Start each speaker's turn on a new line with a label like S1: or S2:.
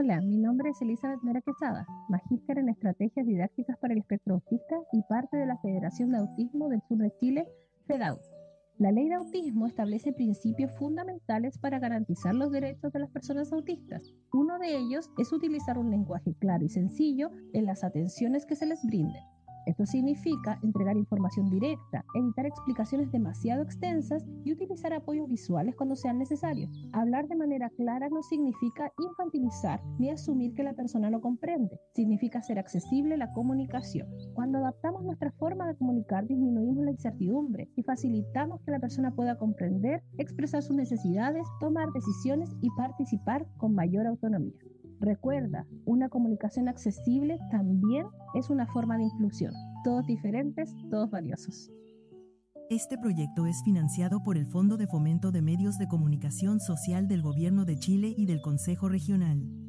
S1: Hola, mi nombre es Elizabeth Mera Quesada, magíster en Estrategias Didácticas para el Espectro Autista y parte de la Federación de Autismo del Sur de Chile, FEDAUT. La Ley de Autismo establece principios fundamentales para garantizar los derechos de las personas autistas. Uno de ellos es utilizar un lenguaje claro y sencillo en las atenciones que se les brinden. Esto significa entregar información directa, evitar explicaciones demasiado extensas y utilizar apoyos visuales cuando sean necesarios. Hablar de manera clara no significa infantilizar ni asumir que la persona no comprende. Significa hacer accesible la comunicación. Cuando adaptamos nuestra forma de comunicar, disminuimos la incertidumbre y facilitamos que la persona pueda comprender, expresar sus necesidades, tomar decisiones y participar con mayor autonomía. Recuerda, una comunicación accesible también es una forma de inclusión. Todos diferentes, todos valiosos.
S2: Este proyecto es financiado por el Fondo de Fomento de Medios de Comunicación Social del Gobierno de Chile y del Consejo Regional.